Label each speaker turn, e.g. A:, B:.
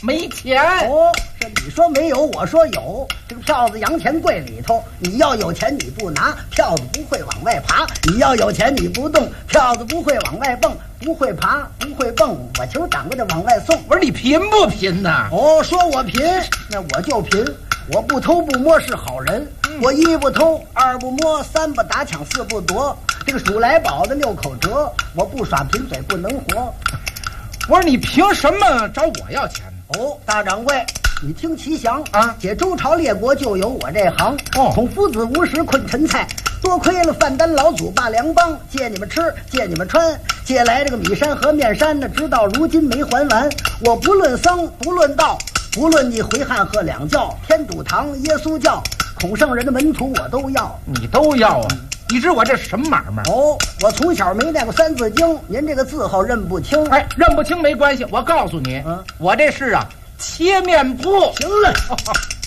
A: 没钱。
B: 哦，这你说没有，我说有。这个票子洋钱柜里头，你要有钱你不拿，票子不会往外爬；你要有钱你不动，票子不会往外蹦，不会爬，不会蹦，我球掌柜的往外送。
A: 我说你贫不贫呐？
B: 哦，说我贫，那我就贫。我不偷不摸是好人，我一不偷，二不摸，三不打抢，四不夺。这个数来宝的六口折，我不耍贫嘴不能活。
A: 我说你凭什么找我要钱？
B: 哦，大掌柜，你听其详
A: 啊！
B: 解周朝列国就有我这行。
A: 哦，
B: 孔夫子无食困陈菜，多亏了范丹老祖霸良邦，借你们吃，借你们穿，借来这个米山和面山呢，直到如今没还完。我不论僧，不论道，不论你回汉和两教，天主堂、耶稣教、孔圣人的门徒我都要。
A: 你都要啊？你知我这什么买卖？
B: 哦，我从小没念过三字经，您这个字号认不清。
A: 哎，认不清没关系，我告诉你，我这是啊切面铺。
B: 行了。